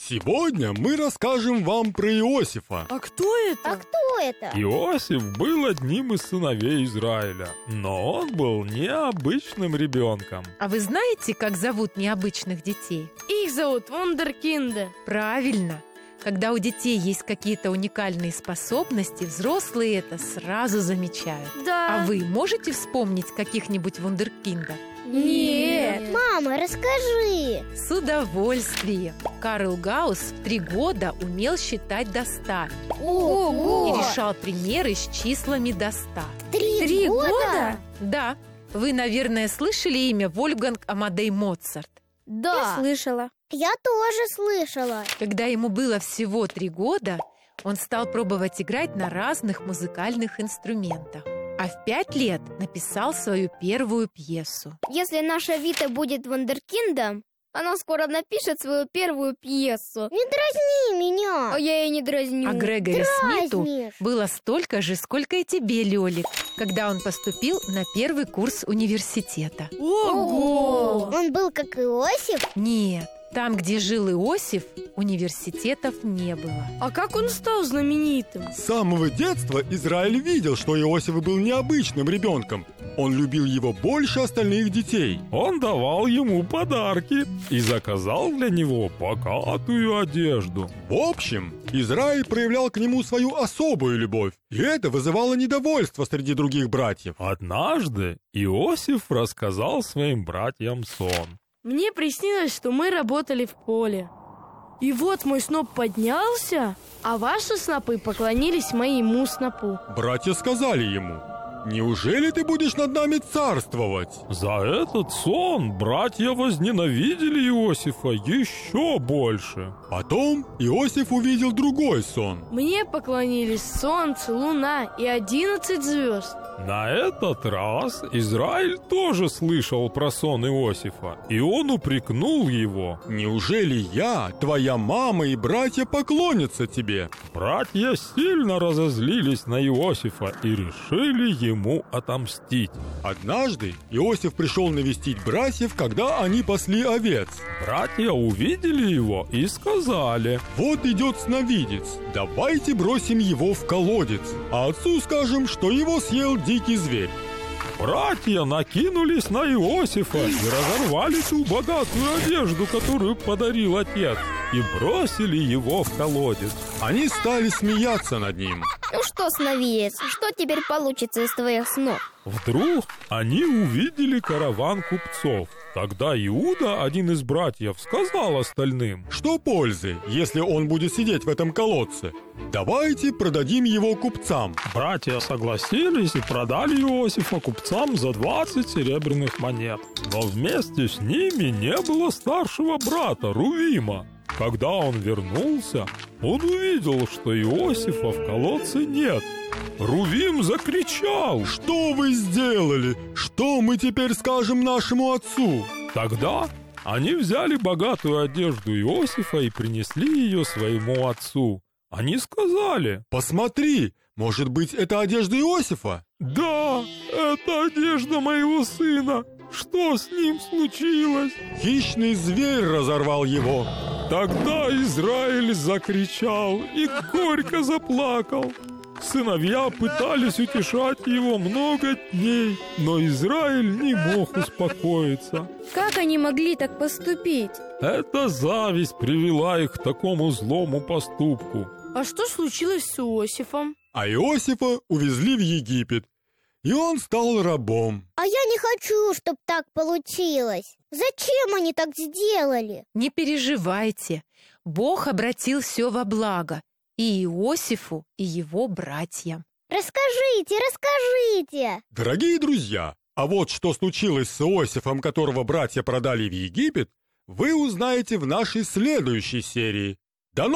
Сегодня мы расскажем вам про Иосифа. А кто это? Иосиф был одним из сыновей Израиля, но он был необычным ребенком. А вы знаете, как зовут необычных детей? Их зовут вундеркинды. Правильно. Когда у детей есть какие-то уникальные способности, взрослые это сразу замечают. Да. А вы можете вспомнить каких-нибудь вундеркиндов? Нет. Мама, расскажи. С удовольствием. Карл Гаусс в 3 года умел считать до 100 Ого! и решал примеры с числами до 100. 3 года? Да, вы, наверное, слышали имя Вольфганг Амадей Моцарт. Да. Слышала. Я тоже слышала. Когда ему было всего 3 года, он стал пробовать играть на разных музыкальных инструментах. А в 5 лет написал свою первую пьесу. Если наша Вита будет вундеркиндом, она скоро напишет свою первую пьесу. Не дразни меня. А я ее не дразню. А Грегори Смиту Дразнишь. было столько же, сколько и тебе, Лёлик, когда он поступил на первый курс университета. Ого! Он был как Иосиф? Нет, там, где жил Иосиф, университетов не было. А как он стал знаменитым? С самого детства Израиль видел, что Иосиф был необычным ребенком. Он любил его больше остальных детей. Он давал ему подарки и заказал для него богатую одежду. В общем, Израиль проявлял к нему свою особую любовь, и это вызывало недовольство среди других братьев. Однажды Иосиф рассказал своим братьям сон. Мне приснилось, что мы работали в поле. И вот мой сноп поднялся, а ваши снопы поклонились моему снопу. Братья сказали ему: «Неужели ты будешь над нами царствовать?» За этот сон братья возненавидели Иосифа еще больше. Потом Иосиф увидел другой сон. Мне поклонились солнце, луна и 11 звезд. На этот раз Израиль тоже слышал про сон Иосифа, и он упрекнул его. «Неужели я, твоя мама и братья поклонятся тебе?» Братья сильно разозлились на Иосифа и решили ему отомстить. Однажды Иосиф пришел навестить братьев, когда они пасли овец. Братья увидели его и сказали: «Вот идет сновидец, давайте бросим его в колодец, а отцу скажем, что его съел дикий зверь». Братья накинулись на Иосифа и разорвали ту богатую одежду, которую подарил отец, и бросили его в колодец. Они стали смеяться над ним. Ну что, сновидец, что теперь получится из твоих снов? Вдруг они увидели караван купцов. Тогда Иуда, один из братьев, сказал остальным: «Что пользы, если он будет сидеть в этом колодце? Давайте продадим его купцам». Братья согласились и продали Иосифа купцам за 20 серебряных монет. Но вместе с ними не было старшего брата Рувима. Когда он вернулся, он увидел, что Иосифа в колодце нет. Рувим закричал: «Что вы сделали? Что мы теперь скажем нашему отцу?» Тогда они взяли богатую одежду Иосифа и принесли ее своему отцу. Они сказали: «Посмотри, может быть, это одежда Иосифа?» «Да, это одежда моего сына. Что с ним случилось?» Хищный зверь разорвал его. Тогда Израиль закричал и горько заплакал. Сыновья пытались утешать его много дней, но Израиль не мог успокоиться. Как они могли так поступить? Эта зависть привела их к такому злому поступку. А что случилось с Иосифом? А Иосифа увезли в Египет, и он стал рабом. А я не хочу, чтобы так получилось. Зачем они так сделали? Не переживайте, Бог обратил все во благо и Иосифу, и его братьям. Расскажите. Дорогие друзья, а вот что случилось с Иосифом, которого братья продали в Египет, вы узнаете в нашей следующей серии.